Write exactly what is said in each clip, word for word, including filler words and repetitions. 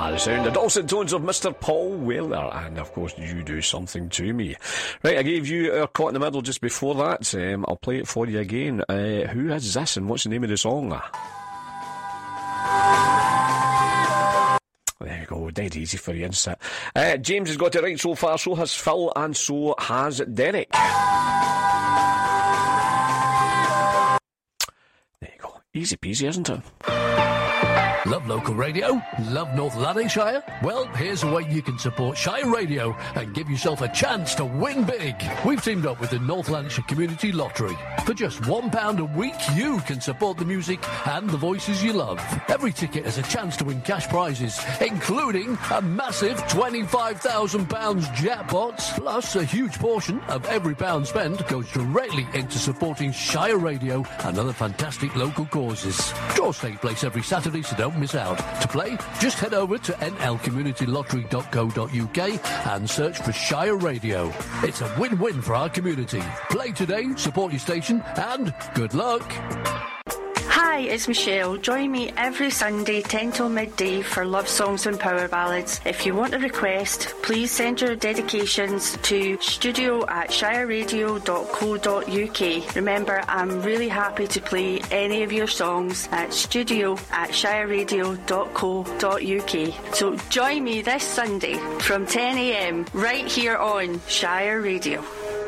Ah, the sound, the dulcet tones of Mister Paul Weller, and of course, You Do Something To Me. Right, I gave you our Caught in the Middle just before that. Um, I'll play it for you again. Uh, who is this, and what's the name of the song? There you go, dead easy for you, isn't it? Uh, James has got it right so far, so has Phil, and so has Derek. There you go, easy peasy, isn't it? Love local radio? Love North Lanarkshire? Well, here's a way you can support Shire Radio and give yourself a chance to win big. We've teamed up with the North Lanarkshire Community Lottery. For just one pound a week, you can support the music and the voices you love. Every ticket has a chance to win cash prizes, including a massive twenty-five thousand pounds jackpot. Plus, a huge portion of every pound spent goes directly into supporting Shire Radio and other fantastic local causes. Draws take place every Saturday, so don't miss out. To play, just head over to n l community lottery dot co dot u k and search for Shire Radio. It's a win-win for our community. Play today, support your station, and good luck. Hi, it's Michelle. Join me every Sunday, ten till midday, for love songs and power ballads. If you want a request, please send your dedications to studio at shire radio dot co dot u k. Remember, I'm really happy to play any of your songs at studio at shire radio dot co dot u k. So join me this Sunday from ten a m right here on Shire Radio.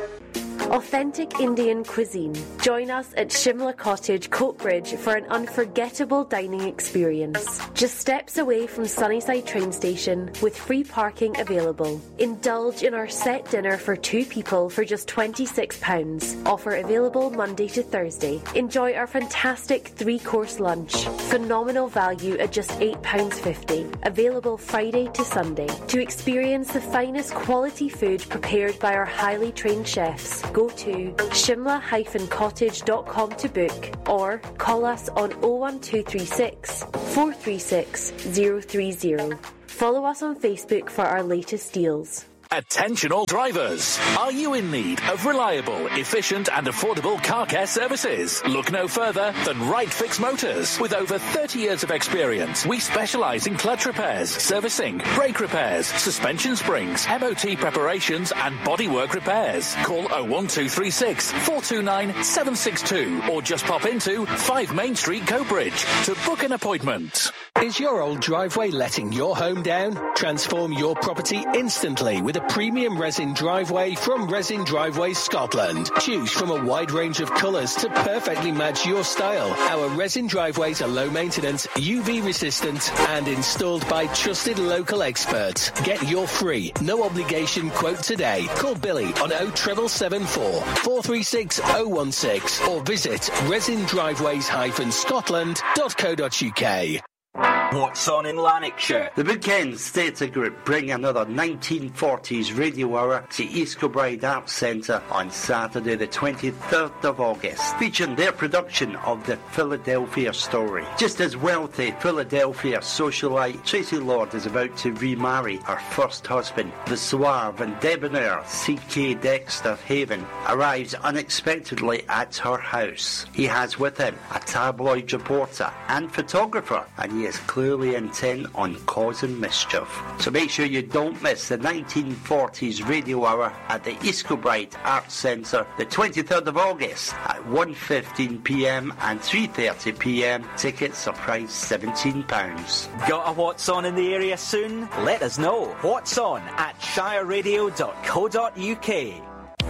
Authentic Indian cuisine. Join us at Shimla Cottage, Coatbridge, for an unforgettable dining experience. Just steps away from Sunnyside train station, with free parking available. Indulge in our set dinner for two people for just twenty-six pounds. Offer available Monday to Thursday. Enjoy our fantastic three-course lunch. Phenomenal value at just eight pounds fifty. Available Friday to Sunday. To experience the finest quality food prepared by our highly trained chefs, go to shimla dash cottage dot com to book, or call us on oh one two three six, four three six, oh three oh. Follow us on Facebook for our latest deals. Attention all drivers. Are you in need of reliable, efficient and affordable car care services? Look no further than Right Fix Motors. With over thirty years of experience, we specialise in clutch repairs, servicing, brake repairs, suspension springs, M O T preparations and bodywork repairs. Call oh one two three six, four two nine, seven six two or just pop into five Main Street, Coatbridge to book an appointment. Is your old driveway letting your home down? Transform your property instantly with a premium resin driveway from Resin Driveways Scotland. Choose from a wide range of colours to perfectly match your style. Our resin driveways are low maintenance, U V resistant and installed by trusted local experts. Get your free, no obligation quote today. Call Billy on oh seven seven four, four three six oh one six or visit resin driveways dash scotland dot co dot u k. What's on in Lanarkshire? The Bookends Theatre Group bring another nineteen forties radio hour to East Kilbride Arts Centre on Saturday the twenty-third of August, featuring their production of The Philadelphia Story. Just as wealthy Philadelphia socialite Tracy Lord is about to remarry her first husband, the suave and debonair C K Dexter Haven arrives unexpectedly at her house. He has with him a tabloid reporter and photographer, and he is clearly intent on causing mischief. So make sure you don't miss the nineteen forties radio hour at the East Kilbride Arts Centre the twenty-third of August at one fifteen p m and three thirty p m. Tickets are priced seventeen pounds. Got a What's On in the area soon? Let us know. What's On at shire radio dot co dot u k.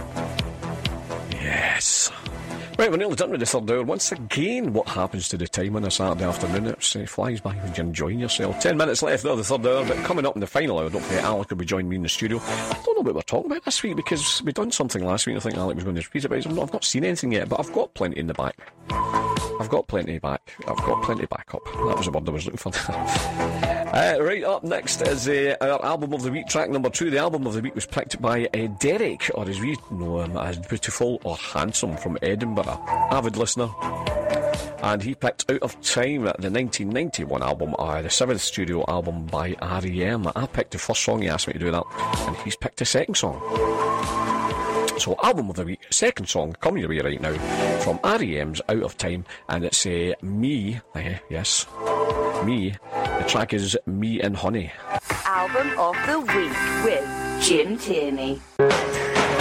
Yes. Right, we're nearly done with the third hour. Once again, what happens to the time on a Saturday afternoon? It uh, flies by when you're enjoying yourself. Ten minutes left of the third hour, but coming up in the final hour, don't forget Alec will be joining me in the studio. I don't know what we're talking about this week, because we've done something last week. I think Alec was going to repeat it, but I've not, I've not seen anything yet, but I've got plenty in the back. I've got plenty back. I've got plenty backup. That was the word I was looking for. uh, right up next is uh, our album of the week, track number two. The album of the week was picked by uh, Derek, or as we know him as Beautiful or Handsome, from Edinburgh. Avid listener. And he picked Out of Time, the nineteen ninety-one album, uh, the seventh studio album by R E M. I picked the first song, he asked me to do that, and he's picked the second song. So, album of the week, second song, coming your way right now, from R E M's Out of Time, and it's uh, Me, uh, yes, Me, The track is Me and Honey. Album of the Week with Jim Tierney.